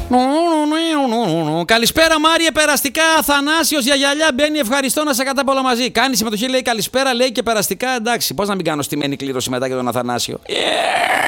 Καλησπέρα Μάριε, περαστικά. Αθανάσιος για γυαλιά μπαίνει, ευχαριστώ, να σε κατά πολλά μαζί. Κάνει συμμετοχή, λέει καλησπέρα, λέει και περαστικά. Εντάξει, πώς να μην κάνω στημένη κλήρωση μετά για τον Αθανάσιο.